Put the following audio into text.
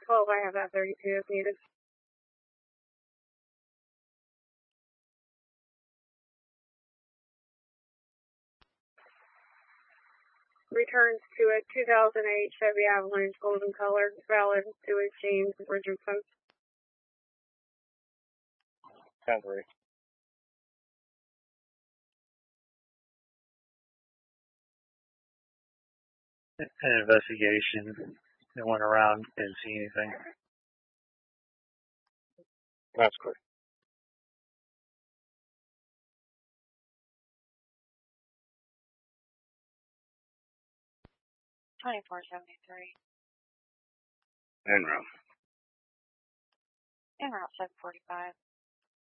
12, I have that 32 if needed. Returns to a 2008 Chevy Avalanche golden color, valid to exchange Richardson. 10-3. An investigation that went around, didn't see anything. That's clear. $24.73. En route. En route 745.